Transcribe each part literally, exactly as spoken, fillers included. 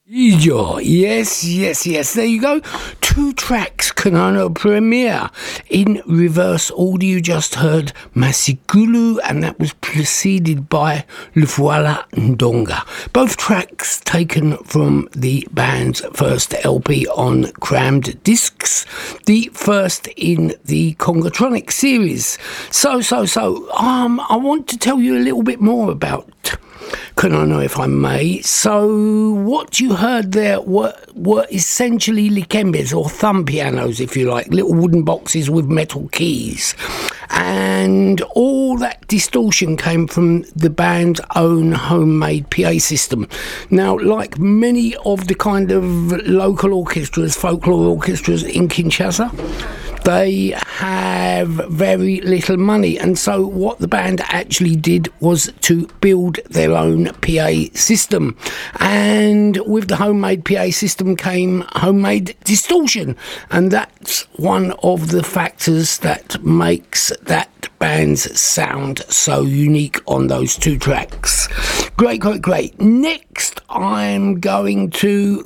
Ijo, yes, yes, yes. There you go. Two tracks, Konono premiere. In reverse order, you just heard Masigulu, and that was preceded by Lufuala Ndonga. Both tracks taken from the band's first L P on Crammed Discs, the first in the Congotronic series. So, so, so, um, I want to tell you a little bit more about Konono, if I may. So what you heard there were, were essentially likembes, or thumb pianos, if you like, little wooden boxes with metal keys. And all that distortion came from the band's own homemade P A system. Now, like many of the kind of local orchestras, folklore orchestras in Kinshasa, they have very little money, and so what the band actually did was to build their own P A system. And with the homemade P A system came homemade distortion, and that's one of the factors that makes that band's sound so unique on those two tracks. Great, great, great. Next, I'm going to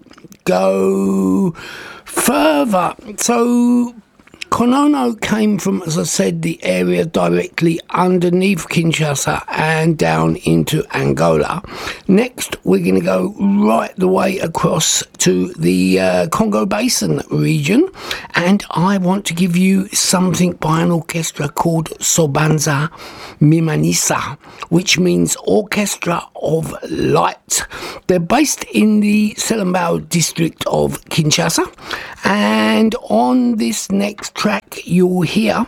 go further. So Konono came from, as I said, the area directly underneath Kinshasa and down into Angola. Next, we're going to go right the way across to the uh, Congo Basin region, and I want to give you something by an orchestra called Sobanza Mimanisa, which means Orchestra of Light. They're based in the Selembao district of Kinshasa, and on this next track you'll hear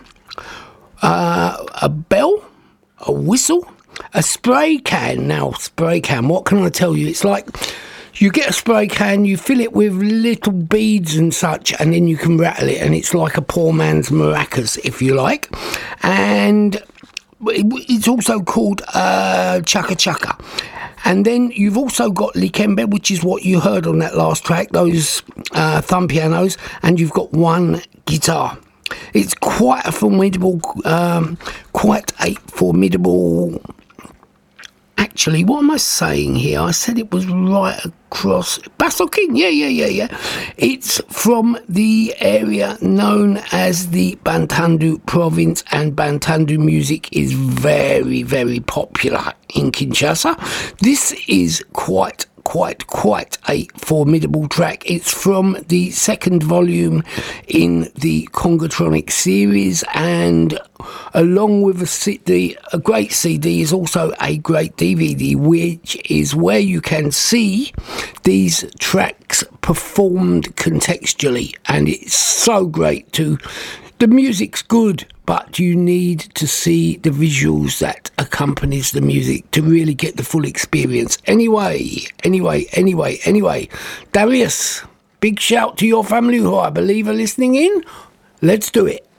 uh, a bell, a whistle, a spray can. Now, spray can, what can I tell you? It's like you get a spray can, you fill it with little beads and such, and then you can rattle it, and it's like a poor man's maracas, if you like. And it's also called uh, chaka chaka. And then you've also got likembe, which is what you heard on that last track, those uh, thumb pianos, and you've got one guitar. It's quite a formidable, um, quite a formidable... Actually, what am I saying here? I said it was right across... Basokin, yeah, yeah, yeah, yeah. It's from the area known as the Bantandu province, and Bantandu music is very, very popular in Kinshasa. This is quite... quite, quite a formidable track. It's from the second volume in the Congotronic series, and along with a, C D, a great C D is also a great D V D, which is where you can see these tracks performed contextually, and it's so great to... The music's good, but you need to see the visuals that accompanies the music to really get the full experience. Anyway, anyway, anyway, anyway, Darius, big shout to your family who I believe are listening in. Let's do it.